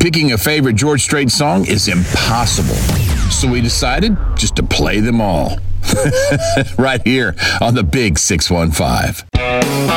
Picking a favorite George Strait song is impossible. So we decided just to play them all. Right here on the Big 615.